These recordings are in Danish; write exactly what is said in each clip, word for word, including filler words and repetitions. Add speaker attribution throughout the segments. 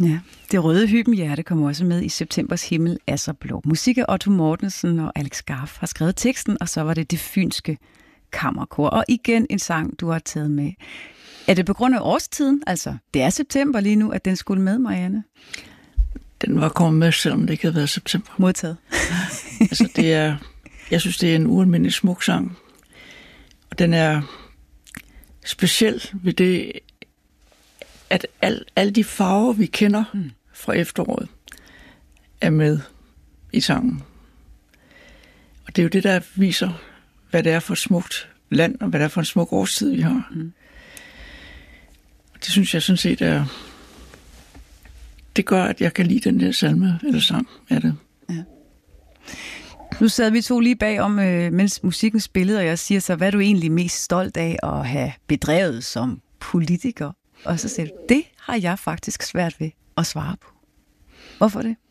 Speaker 1: Ja, det røde hybenhjerte kommer også med i Septembers himmel er så blå. Musik af Otto Mortensen og Alex Garff har skrevet teksten, og så var det det fynske kammerkor. Og igen en sang, du har taget med. Er det på grund af årstiden? Altså, det er september lige nu, at den skulle med, Marianne?
Speaker 2: Den var kommet med, selvom det ikke havde været september.
Speaker 1: Modtaget.
Speaker 2: Altså, det er, jeg synes, det er en ualmindelig smuk sang. Og den er speciel ved det, at al, alle de farver, vi kender mm. fra efteråret, er med i sangen. Og det er jo det, der viser, hvad det er for et smukt land, og hvad det er for en smuk årstid, vi har. Mm. Det synes jeg sådan set er... Det gør, at jeg kan lide den der salme, eller sang, er det. Ja.
Speaker 1: Nu sad vi to lige bagom, øh, mens musikken spillede, og jeg siger så, hvad er du egentlig mest stolt af at have bedrevet som politiker? Og så siger du, det har jeg faktisk svært ved at svare på. Hvorfor det?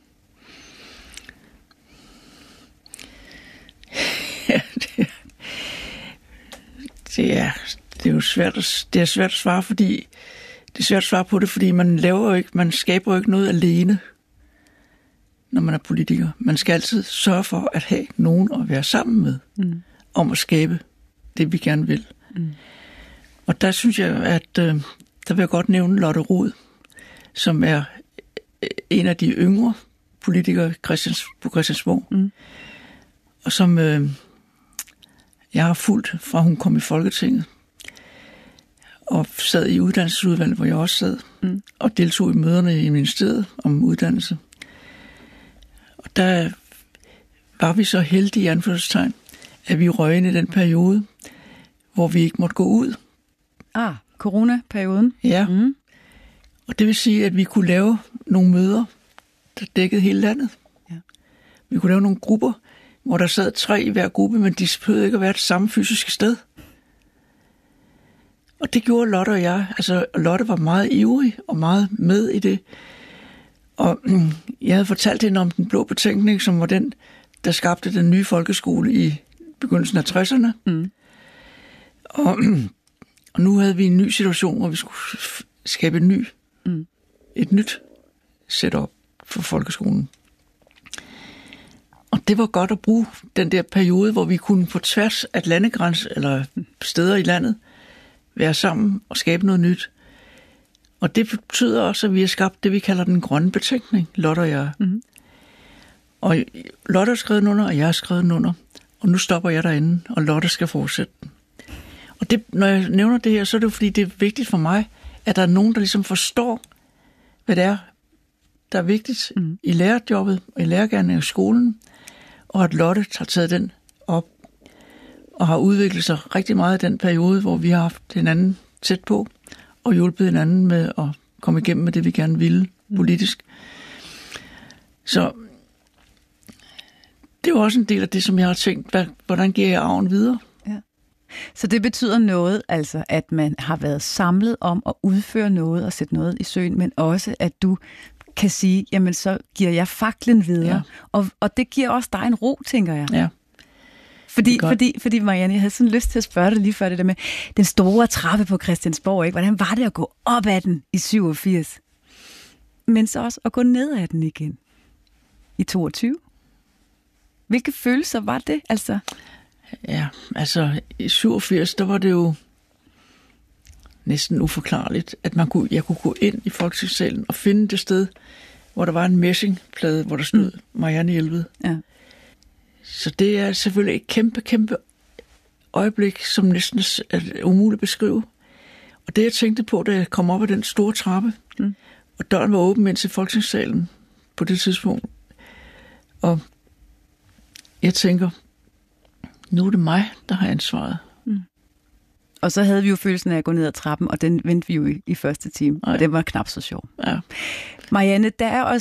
Speaker 2: Ja, det er, det er, det er jo svært at, det er svært at svare, fordi det er svært at svare på det, fordi man laver jo ikke, man skaber jo ikke noget alene, når man er politiker. Man skal altid sørge for at have nogen at være sammen med, mm. om at skabe det, vi gerne vil. Mm. Og der synes jeg, at øh, der vil jeg godt nævne Lotte Rod, som er en af de yngre politikere Christians, på Christiansborg, mm. og som øh, jeg har fulgt fra hun kom i Folketinget, og sad i uddannelsesudvalget, hvor jeg også sad, mm. og deltog i møderne i ministeriet om uddannelse. Og der var vi så heldige i anførselstegn, at vi røg ind i den periode, hvor vi ikke måtte gå ud.
Speaker 1: Ah, coronaperioden.
Speaker 2: Ja, mm. og det vil sige, at vi kunne lave nogle møder, der dækkede hele landet. Ja. Vi kunne lave nogle grupper, hvor der sad tre i hver gruppe, men de behøvede ikke at være det samme fysiske sted. Og det gjorde Lotte og jeg. Altså, Lotte var meget ivrig og meget med i det. Og mm, jeg havde fortalt hende om den blå betænkning, som var den, der skabte den nye folkeskole i begyndelsen af tresserne. Mm. Og, og nu havde vi en ny situation, hvor vi skulle skabe en ny, mm. et nyt setup for folkeskolen. Og det var godt at bruge den der periode, hvor vi kunne på tværs af landegrænser, eller steder i landet, være sammen og skabe noget nyt. Og det betyder også, at vi har skabt det, vi kalder den grønne betænkning, Lotte og jeg. Mm-hmm. Og Lotte har skrevet den under, og jeg har skrevet den under. Og nu stopper jeg derinde, og Lotte skal fortsætte den. Og det, når jeg nævner det her, så er det jo, fordi det er vigtigt for mig, at der er nogen, der ligesom forstår, hvad det er, der er vigtigt mm. i lærerjobbet og i lærergerningen i skolen, og at Lotte har taget den op og har udviklet sig rigtig meget i den periode, hvor vi har haft hinanden tæt på, og hjulpet hinanden med at komme igennem med det, vi gerne ville politisk. Så det er jo også en del af det, som jeg har tænkt, hvad, hvordan giver jeg arven videre?
Speaker 1: Ja. Så det betyder noget, altså, at man har været samlet om at udføre noget og sætte noget i søen, men også, at du kan sige, jamen så giver jeg faklen videre. Ja. Og, og det giver også dig en ro, tænker jeg.
Speaker 2: Ja.
Speaker 1: Fordi, fordi, fordi Marianne, jeg havde sådan lyst til at spørge dig lige før det der med den store trappe på Christiansborg, ikke? Hvordan var det at gå op ad den i syvogfirs? Men så også at gå ned ad den igen i toogtyve? Hvilke følelser var det, altså?
Speaker 2: Ja, altså i syvogfirs, der var det jo næsten uforklarligt, at man kunne, jeg kunne gå ind i Folketingssalen og finde det sted, hvor der var en messingplade, hvor der stod mm. Marianne Jelved. Ja. Så det er selvfølgelig et kæmpe, kæmpe øjeblik, som næsten er umuligt at beskrive. Og det, jeg tænkte på, da jeg kom op ad den store trappe, mm. og døren var åben ind til Folketingssalen på det tidspunkt, og jeg tænker, nu er det mig, der har ansvaret. Mm.
Speaker 1: Og så havde vi jo følelsen af at gå ned ad trappen, og den vendte vi jo i, i første time, Ej. og det var knap så sjov.
Speaker 2: Ja.
Speaker 1: Marianne, der er også